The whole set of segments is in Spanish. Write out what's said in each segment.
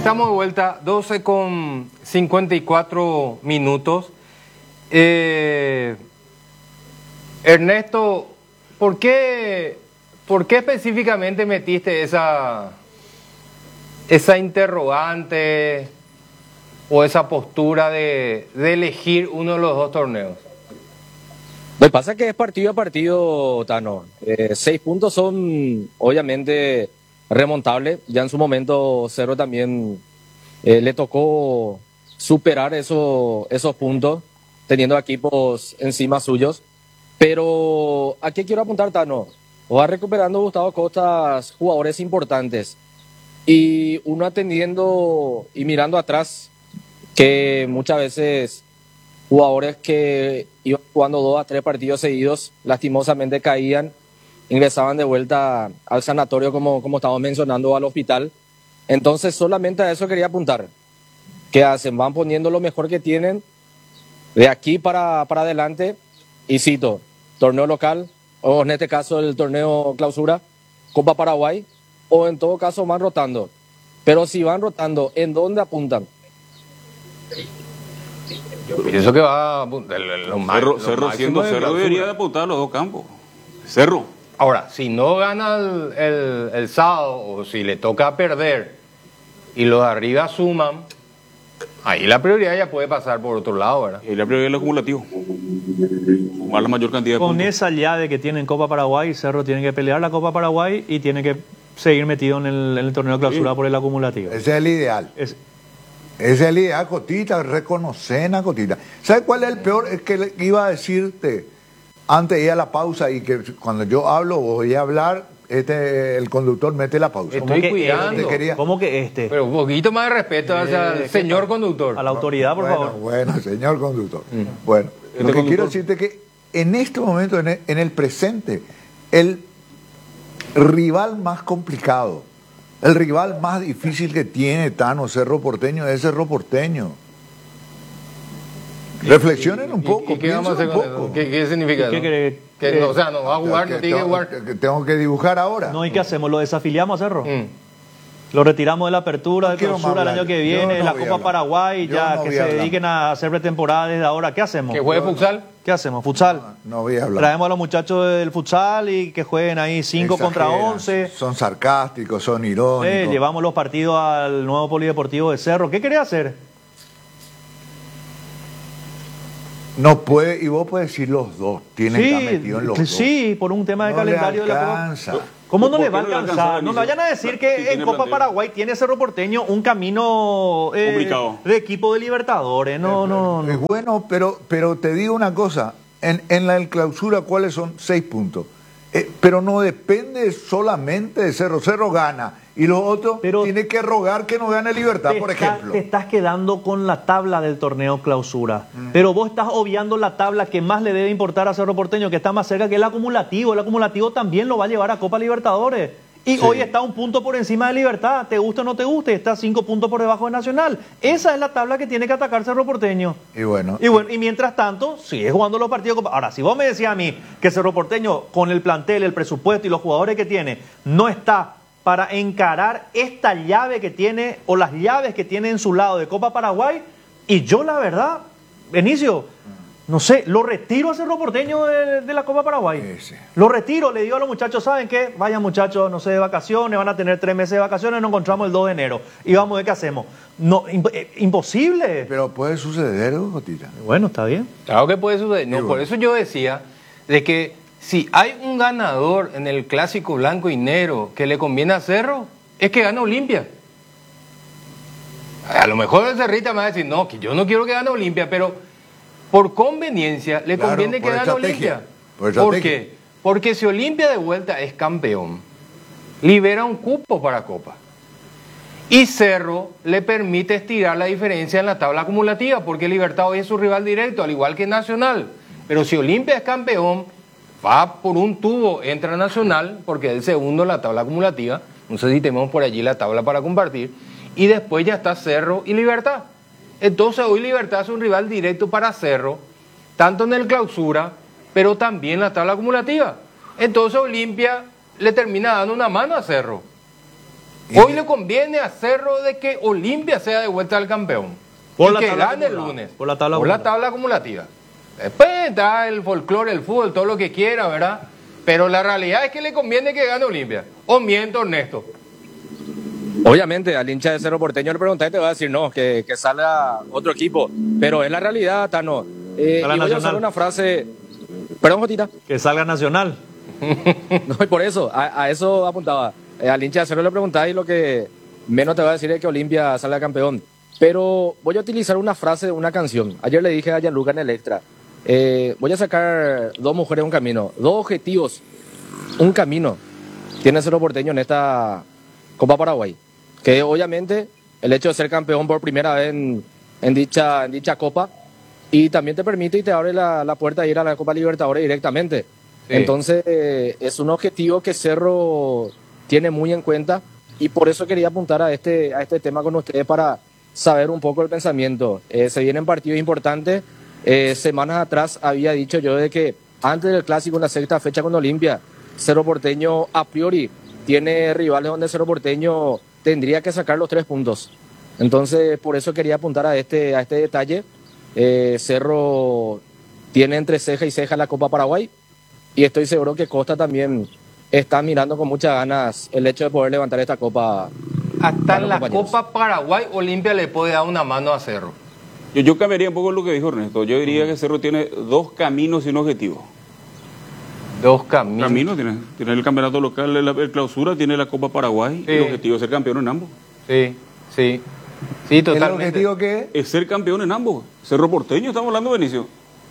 Estamos de vuelta, 12:54. Ernesto, ¿por qué específicamente metiste esa interrogante o esa postura de elegir uno de los dos torneos? Lo que pasa es que es partido a partido, Tano. 6 puntos son obviamente remontables. Ya en su momento Cerro también le tocó superar esos puntos, teniendo equipos encima suyos. Pero ¿a qué quiero apuntar, Tano? Va recuperando Gustavo Costas jugadores importantes. Y uno atendiendo y mirando atrás, que muchas veces jugadores que iban jugando 2 a 3 partidos seguidos, lastimosamente caían, ingresaban de vuelta al sanatorio, como estamos mencionando, al hospital. Entonces solamente a eso quería apuntar. ¿Qué hacen? Van poniendo lo mejor que tienen de aquí para adelante. Y cito, torneo local, o en este caso el torneo clausura, Copa Paraguay, o en todo caso van rotando. Pero si van rotando, ¿en dónde apuntan? Yo pienso que va a apuntar Cerro siendo Cerro debería de apuntar a los dos campos. Cerro. Ahora, si no gana el sábado o si le toca perder y los de arriba suman, ahí la prioridad ya puede pasar por otro lado, ¿verdad? Y la prioridad es el acumulativo. Sumar la mayor cantidad de puntos. Con esa llave que tiene en Copa Paraguay, Cerro tiene que pelear la Copa Paraguay y tiene que seguir metido en el torneo clausura por el acumulativo. Ese es el ideal. Ese es el ideal, Cotita, reconocen a Cotita. ¿Sabes cuál es el peor? Es que iba a decirte antes de ir a la pausa y que cuando yo hablo voy a hablar, el conductor mete la pausa. Estoy cuidando. ¿Cómo que Pero un poquito más de respeto hacia el señor conductor. A la autoridad, por favor. Bueno, señor conductor. Bueno, lo que quiero decirte es que en este momento, en el presente, el rival más complicado, el rival más difícil que tiene Tano Cerro Porteño es Cerro Porteño. Reflexionen un poco. ¿Y qué vamos a hacer con eso? ¿Qué significa eso? O sea, no va a jugar, no tiene que jugar. Tengo que dibujar ahora. No, ¿y qué hacemos? ¿Lo desafiliamos a Cerro? Lo retiramos de la apertura, de clausura el año que viene, la Copa Paraguay, ya que se dediquen a hacer pretemporada desde ahora. ¿Qué hacemos? ¿Que juegue futsal? ¿Qué hacemos? ¿Futsal? No voy a hablar. Traemos a los muchachos del futsal y que jueguen ahí 5 contra 11. Son sarcásticos, son irónicos. Llevamos los partidos al nuevo polideportivo de Cerro. ¿Qué querés hacer? No puede, y vos puedes decir los dos, tienen que estar metidos en los dos. Sí, por un tema de calendario de la Copa. ¿Cómo no le va a alcanzar? No me vayan a decir que en Copa Paraguay tiene Cerro Porteño un camino de equipo de Libertadores. No. Es bueno, pero te digo una cosa, en la clausura, ¿cuáles son? 6 puntos. Pero no depende solamente de Cerro. Cerro gana. Y los otros tiene que rogar que no gane Libertad, por ejemplo. Te estás quedando con la tabla del torneo clausura. Pero vos estás obviando la tabla que más le debe importar a Cerro Porteño, que está más cerca, que el acumulativo. El acumulativo también lo va a llevar a Copa Libertadores. Y hoy está 1 punto por encima de Libertad. Te guste o no te guste, está 5 puntos por debajo de Nacional. Esa es la tabla que tiene que atacar Cerro Porteño. Y mientras tanto, sigue jugando los partidos. Ahora, si vos me decías a mí que Cerro Porteño, con el plantel, el presupuesto y los jugadores que tiene, no está para encarar esta llave que tiene, o las llaves que tiene en su lado de Copa Paraguay, y yo la verdad, Benicio, no sé, lo retiro a Cerro Porteño de la Copa Paraguay. Sí. Lo retiro, le digo a los muchachos, ¿saben qué? Vayan muchachos, no sé, de vacaciones, van a tener 3 meses de vacaciones, nos encontramos el 2 de enero, y vamos a ver qué hacemos. No, imposible. Pero puede suceder, Jotita. Bueno, está bien. Claro que puede suceder. No, por eso yo decía de que si hay un ganador en el clásico blanco y negro que le conviene a Cerro, es que gane Olimpia. A lo mejor el Cerrita me va a decir, no, que yo no quiero que gane Olimpia, pero por conveniencia le conviene que gane Olimpia. ¿Por qué? Porque si Olimpia de vuelta es campeón, libera un cupo para Copa. Y Cerro le permite estirar la diferencia en la tabla acumulativa, porque Libertad hoy es su rival directo, al igual que Nacional. Pero si Olimpia es campeón, va por un tubo, entra Nacional, porque es el segundo en la tabla acumulativa. No sé si tenemos por allí la tabla para compartir. Y después ya está Cerro y Libertad. Entonces hoy Libertad es un rival directo para Cerro, tanto en el clausura, pero también en la tabla acumulativa. Entonces Olimpia le termina dando una mano a Cerro. Hoy le conviene a Cerro de que Olimpia sea de vuelta al campeón. Por y la que tabla gane el acumulada. lunes. Por la tabla acumulada. tabla acumulativa. Después está el folclore, el fútbol, todo lo que quiera, ¿verdad? Pero la realidad es que le conviene que gane Olimpia. ¿O miento, Ernesto? Obviamente, al hincha de Cerro Porteño le pregunté y te va a decir no, que salga otro equipo. Pero es la realidad, Tano. Y voy a usar una frase... Perdón, Jotita. Que salga Nacional. No, y por eso, a eso apuntaba. Al hincha de Cerro le preguntaba y lo que menos te va a decir es que Olimpia salga campeón. Pero voy a utilizar una frase de una canción. Ayer le dije a Gianluca en el extra. Voy a sacar 2 mujeres un camino. 2 objetivos, un camino. Tiene Cerro Porteño en esta Copa Paraguay. Que obviamente el hecho de ser campeón por primera vez en dicha Copa y también te permite y te abre la puerta de ir a la Copa Libertadores directamente. Sí. Entonces es un objetivo que Cerro tiene muy en cuenta y por eso quería apuntar a este tema con ustedes para saber un poco el pensamiento. Se vienen partidos importantes. Semanas atrás había dicho yo de que antes del clásico en la 6ª fecha con Olimpia, Cerro Porteño a priori tiene rivales donde Cerro Porteño tendría que sacar los 3 puntos. Entonces por eso quería apuntar a este detalle. Cerro tiene entre ceja y ceja la Copa Paraguay y estoy seguro que Costa también está mirando con muchas ganas el hecho de poder levantar esta Copa. Hasta en la Copa Paraguay Olimpia le puede dar una mano a Cerro. Yo cambiaría un poco lo que dijo Ernesto. Yo diría que Cerro tiene 2 caminos y un objetivo. 2 caminos. Tiene el campeonato local, el clausura, tiene la Copa Paraguay, sí. Y el objetivo es ser campeón en ambos. Sí, totalmente. ¿El objetivo qué es? Ser campeón en ambos. Cerro Porteño, estamos hablando, Benicio.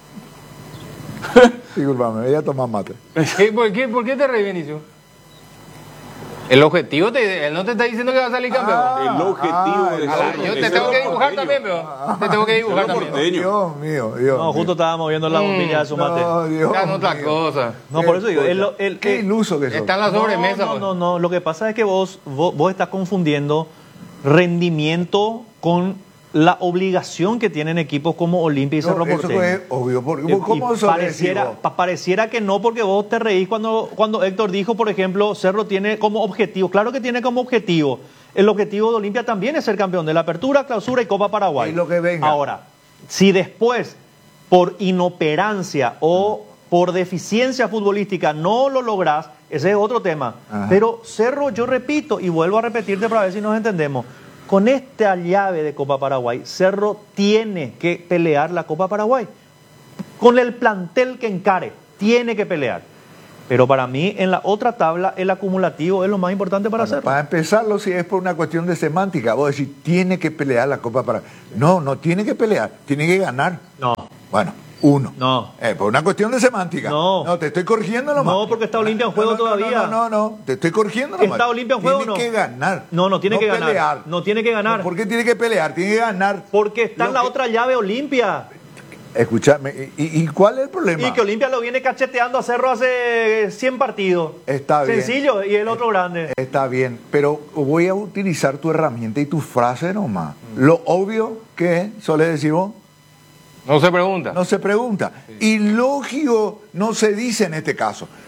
Disculpame, voy a tomar mate. ¿Por qué te reí, Benicio? El objetivo, él no te está diciendo que va a salir campeón. El objetivo de Cerro. Yo te tengo que dibujar también, Te tengo que dibujar también. Dios mío. No, justo estábamos viendo la bombilla de su mate. Están otras cosas. No, por eso digo. Qué iluso que sos. Está en la sobremesa. No. Lo que pasa es que vos estás confundiendo rendimiento con la obligación que tienen equipos como Olimpia y Cerro Porteño. Eso es obvio. ¿Cómo pareciera que no, porque vos te reís cuando Héctor dijo, por ejemplo, Cerro tiene como objetivo. Claro que tiene como objetivo. El objetivo de Olimpia también es ser campeón de la Apertura, Clausura y Copa Paraguay. Y lo que venga. Ahora, si después, por inoperancia o por deficiencia futbolística, no lo lográs, ese es otro tema. Ajá. Pero Cerro, yo repito y vuelvo a repetirte para ver si nos entendemos. Con esta llave de Copa Paraguay, Cerro tiene que pelear la Copa Paraguay. Con el plantel que encare, tiene que pelear. Pero para mí, en la otra tabla, el acumulativo es lo más importante para Cerro. Para empezarlo, si es por una cuestión de semántica, vos decís, tiene que pelear la Copa Paraguay. No tiene que pelear, tiene que ganar. No. Bueno, uno. No. Por una cuestión de semántica. No, te estoy corrigiendo nomás. No, porque está Olimpia en juego todavía. No, te estoy corrigiendo nomás. ¿Está Olimpia en juego o no? Tiene que ganar. No tiene que pelear. ganar. No tiene que ganar. ¿Por qué tiene que pelear? Tiene que ganar. Porque está en la otra llave Olimpia. Escúchame, ¿y cuál es el problema? Y que Olimpia lo viene cacheteando a Cerro hace 100 partidos. Está bien. Sencillo, y el otro grande. Está bien, pero voy a utilizar tu herramienta y tu frase nomás. Lo obvio que suele decir vos. No se pregunta. No se pregunta. Sí. Y lógico no se dice en este caso.